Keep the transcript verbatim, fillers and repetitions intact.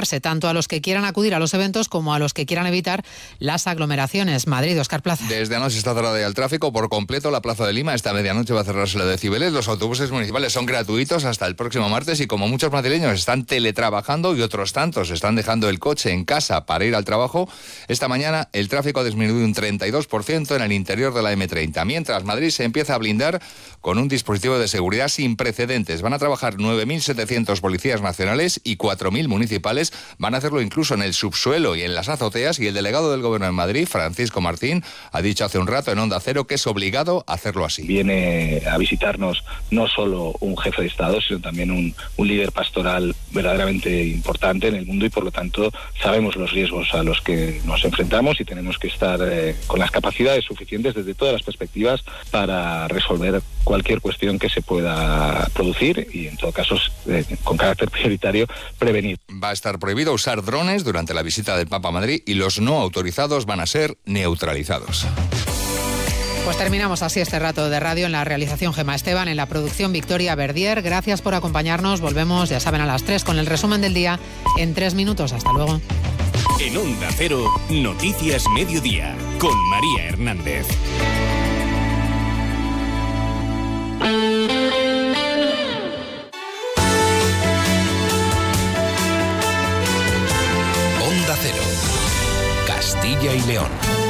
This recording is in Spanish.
sumarse tanto a los que quieran acudir a los eventos como a los que quieran evitar las aglomeraciones. Madrid, Óscar Plaza. Desde anoche está cerrada ya el tráfico por completo. La Plaza de Lima esta medianoche va a cerrarse la de Cibeles. Los autobuses municipales son gratuitos hasta el próximo martes y como muchos madrileños están teletrabajando y otros tantos están dejando el coche en casa para ir al trabajo, esta mañana el tráfico ha disminuido un treinta y dos por ciento en el interior de la eme treinta, mientras Madrid se empieza a blindar con un dispositivo de seguridad sin precedentes. Van a trabajar nueve mil setecientos policías nacionales y cuatro mil municipales. Van a hacerlo incluso en el subsuelo y en las azoteas, y el delegado del Gobierno en Madrid, Francisco Martín, ha dicho hace un rato en Onda Cero que es obligado a hacerlo así. Viene a visitarnos no solo un jefe de Estado, sino también un, un líder pastoral verdaderamente importante en el mundo, y por lo tanto sabemos los riesgos a los que nos enfrentamos y tenemos que estar eh, con las capacidades suficientes desde todas las perspectivas para resolver cualquier cuestión que se pueda producir y, en todo caso, eh, con carácter prioritario, prevenir. Va a estar prohibido usar drones durante la visita del Papa a Madrid y los no autorizados van a ser neutralizados. Pues terminamos así este rato de radio. En la realización Gemma Esteban, en la producción Victoria Verdier. Gracias por acompañarnos. Volvemos, ya saben, a las tres con el resumen del día en tres minutos. Hasta luego. En Onda Cero, Noticias Mediodía, con María Hernández. Onda Cero, Castilla y León.